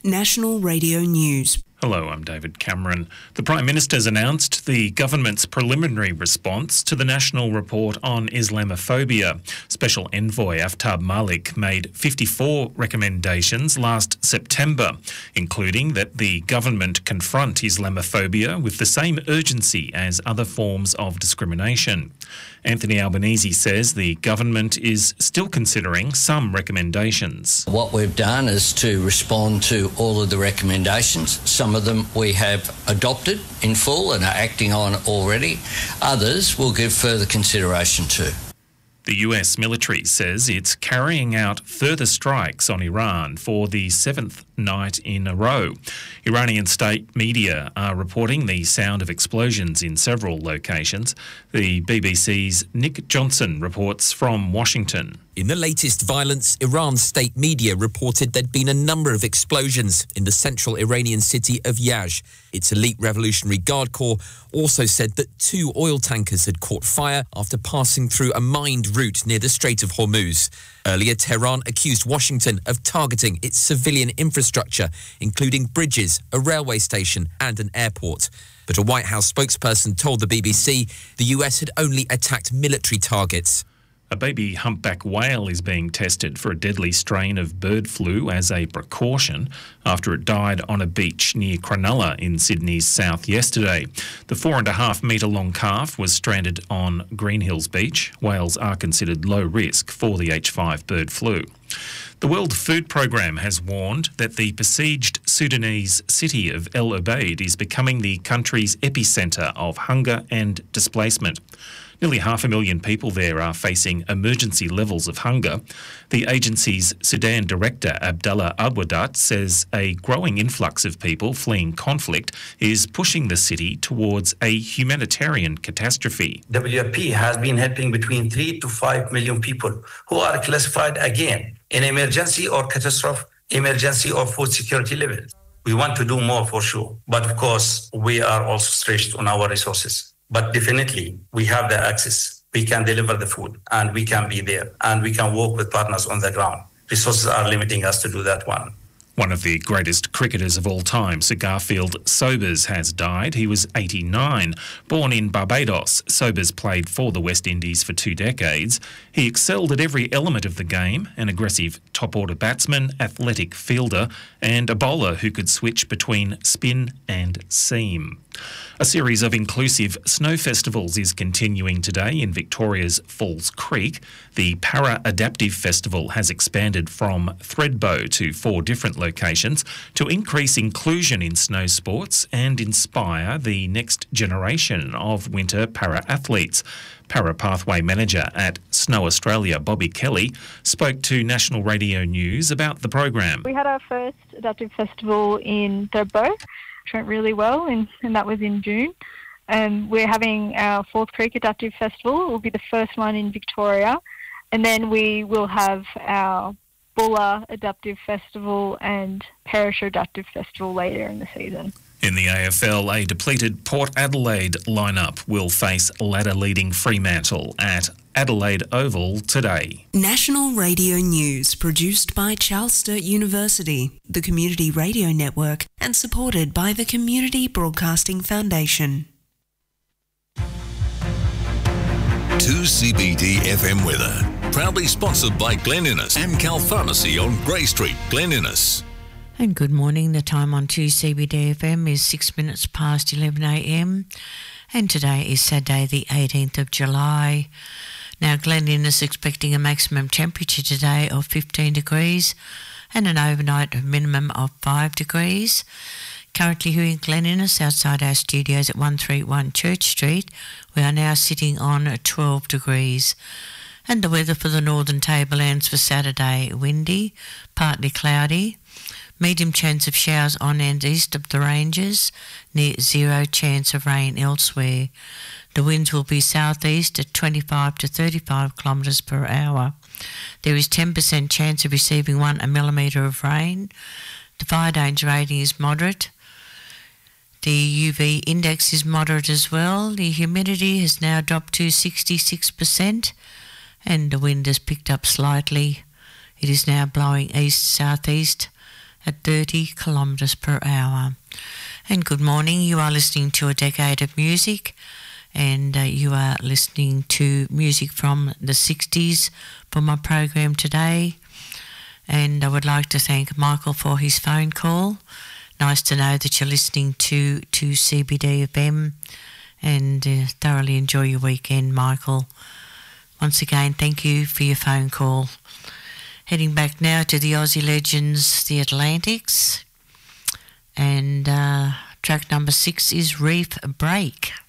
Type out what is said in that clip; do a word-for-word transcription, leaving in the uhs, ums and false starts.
National Radio News. Hello, I'm David Cameron. The Prime Minister's announced the government's preliminary response to the National Report on Islamophobia. Special Envoy Aftab Malik made fifty-four recommendations last September, including that the government confront Islamophobia with the same urgency as other forms of discrimination. Anthony Albanese says the government is still considering some recommendations. What we've done is to respond to all of the recommendations. Some of them we have adopted in full and are acting on already. Others we'll give further consideration to. The U S military says it's carrying out further strikes on Iran for the seventh night in a row. Iranian state media are reporting the sound of explosions in several locations. The B B C's Nick Johnson reports from Washington. In the latest violence, Iran's state media reported there'd been a number of explosions in the central Iranian city of Yazd. Its elite Revolutionary Guard Corps also said that two oil tankers had caught fire after passing through a mined route near the Strait of Hormuz. Earlier, Tehran accused Washington of targeting its civilian infrastructure, including bridges, a railway station and an airport. But a White House spokesperson told the B B C the U S had only attacked military targets. A baby humpback whale is being tested for a deadly strain of bird flu as a precaution after it died on a beach near Cronulla in Sydney's south yesterday. The four and a half metre long calf was stranded on Green Hills Beach. Whales are considered low risk for the H five bird flu. The World Food Programme has warned that the besieged Sudanese city of El Obeid is becoming the country's epicentre of hunger and displacement. Nearly half a million people there are facing emergency levels of hunger. The agency's Sudan director, Abdallah Abwadat, says a growing influx of people fleeing conflict is pushing the city towards a humanitarian catastrophe. W F P has been helping between three to five million people who are classified again in emergency or catastrophe, emergency or food security levels. We want to do more for sure, but of course we are also stretched on our resources. But definitely, we have the access. We can deliver the food and we can be there and we can work with partners on the ground. Resources are limiting us to do that one. One of the greatest cricketers of all time, Sir Garfield Sobers, has died. He was eighty-nine. Born in Barbados, Sobers played for the West Indies for two decades. He excelled at every element of the game, an aggressive top-order batsman, athletic fielder, and a bowler who could switch between spin and seam. A series of inclusive snow festivals is continuing today in Victoria's Falls Creek. The Para Adaptive Festival has expanded from Thredbo to four different locations to increase inclusion in snow sports and inspire the next generation of winter para-athletes. Para Pathway Manager at Snow Australia, Bobby Kelly, spoke to National Radio News about the program. We had our first Adaptive Festival in Thredbo, which went really well, and, and that was in June. And we're having our Falls Creek Adaptive Festival. It will be the first one in Victoria. And then we will have our Bulla Adaptive Festival and Perisher Adaptive Festival later in the season. In the A F L, a depleted Port Adelaide lineup will face ladder-leading Fremantle at Adelaide Oval today. National Radio News, produced by Charles Sturt University, the Community Radio Network, and supported by the Community Broadcasting Foundation. two C B D F M weather, proudly sponsored by Glen Innes and Cal Pharmacy on Grey Street, Glen Innes. And good morning. The time on two C B D F M is six minutes past eleven a m and today is Saturday the eighteenth of July. Now, Glen Innes is expecting a maximum temperature today of fifteen degrees and an overnight minimum of five degrees. Currently here in Glen Innes, outside our studios at one thirty-one Church Street, we are now sitting on twelve degrees. And the weather for the Northern Tablelands for Saturday: windy, partly cloudy, medium chance of showers on and east of the ranges, near zero chance of rain elsewhere. The winds will be southeast at twenty-five to thirty-five kilometres per hour. There is ten percent chance of receiving one a millimetre of rain. The fire danger rating is moderate. The U V index is moderate as well. The humidity has now dropped to sixty-six percent and the wind has picked up slightly. It is now blowing east-southeast at thirty kilometres per hour. And good morning, you are listening to A Decade of Music, and uh, you are listening to music from the sixties for my program today. And I would like to thank Michael for his phone call. Nice to know that you're listening to, to C B D F M, and uh, thoroughly enjoy your weekend, Michael. Once again, thank you for your phone call. Heading back now to the Aussie legends, the Atlantics, and uh, track number six is Reef Break.